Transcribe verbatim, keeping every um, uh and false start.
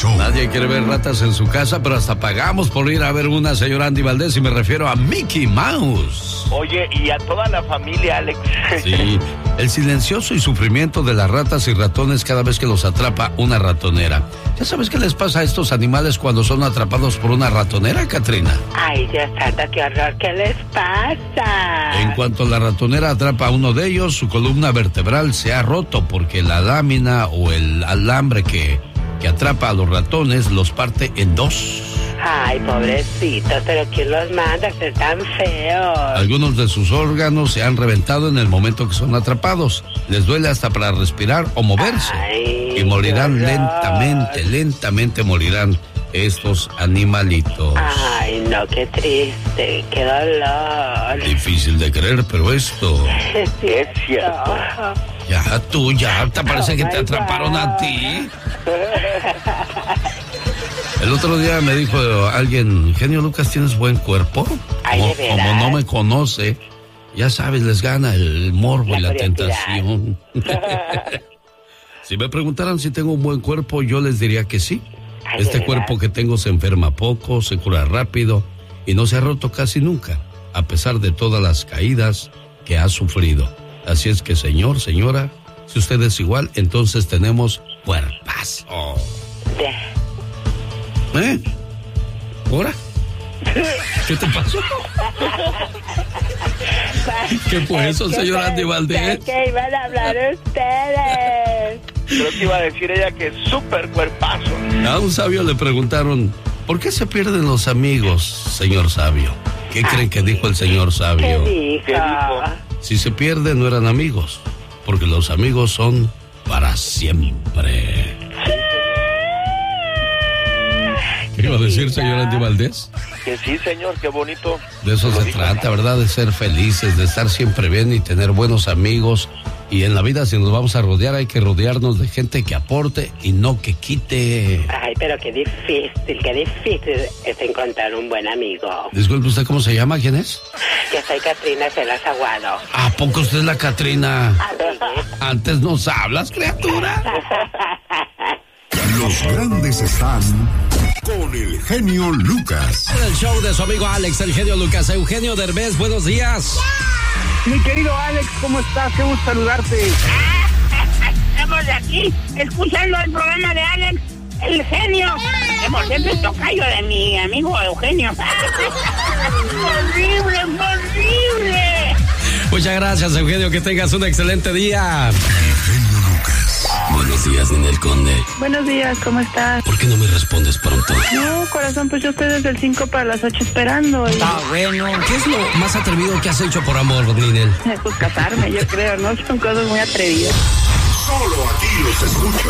show. Nadie quiere ver ratas en su casa, pero hasta pagamos por ir a ver una, señora Andy Valdés, y me refiero a Mickey Mouse. Oye, y a toda la familia, Alex. Sí, el silencioso y sufrimiento de las ratas y ratones cada vez que los atrapa una ratonera. ¿Ya sabes qué les pasa a estos animales cuando son atrapados por una ratonera, Katrina? Ay, Dios santo, qué horror, ¿qué les pasa? En cuanto la ratonera atrapa a uno de ellos, su columna vertebral se ha roto porque la lámina o el alambre que, que atrapa a los ratones los parte en dos. Ay, pobrecitos, pero ¿quién los manda? Que están feos. Algunos de sus órganos se han reventado en el momento que son atrapados. Les duele hasta para respirar o moverse. Ay, y morirán qué horror. lentamente, lentamente morirán estos animalitos. Ay, no, qué triste, qué dolor. Difícil de creer, pero esto... Es Es cierto. Ya, tú, ya, ¿te parece Oh, que te my atraparon God. a ti? El otro día me dijo alguien, genio Lucas, ¿tienes buen cuerpo? Ay, como, ¿de veras? como no me conoce, ya sabes, les gana el morbo La y la curiosidad. tentación. Si me preguntaran si tengo un buen cuerpo, yo les diría que sí. Ay, ¿de Este veras? cuerpo que tengo se enferma poco, se cura rápido y no se ha roto casi nunca, a pesar de todas las caídas que ha sufrido. Así es que, señor, señora, si usted es igual, entonces tenemos cuerpazo. De- ¿Eh? ¿Ahora? ¿Qué te pasó? ¿Qué fue eso, señor Andy Valdés? ¿Qué iban a hablar ustedes? Creo que iba a decir ella que súper cuerpazo. A un sabio le preguntaron, ¿por qué se pierden los amigos, señor sabio? ¿Qué creen que dijo el señor ¿Qué sabio? dijo? ¿Qué dijo? Si se pierden, no eran amigos, porque los amigos son para siempre. ¿Qué iba a decir, señor Andy Valdés? Que sí, señor, qué bonito. De eso se trata, ¿verdad? De ser felices, de estar siempre bien y tener buenos amigos. Y en la vida, si nos vamos a rodear, hay que rodearnos de gente que aporte y no que quite. Ay, pero qué difícil, qué difícil es encontrar un buen amigo. Disculpe, ¿usted cómo se llama? ¿Quién es? Yo soy Katrina Celas Aguado. ¿A poco usted es la Katrina? Amigues. Antes nos hablas, criatura. Los grandes están con el genio Lucas. En el show de su amigo Alex, el genio Lucas. Eugenio Derbez, buenos días. Mi querido Alex, ¿cómo estás? Qué gusto saludarte. Estamos de aquí escuchando el programa de Alex, el genio. Que por cierto es tocayo de mi amigo Eugenio. ¡Horrible, horrible! Muchas gracias, Eugenio. Que tengas un excelente día. Genio Lucas. Buenos días, Ninel Conde. Buenos días, ¿cómo estás? ¿Por qué no me respondes pronto? No, corazón, pues yo estoy desde el cinco para las ocho esperando. Y... Ah, bueno. ¿Qué es lo más atrevido que has hecho por amor, Ninel? Pues casarme, yo creo, ¿no? Son cosas muy atrevidas. Solo aquí los escucha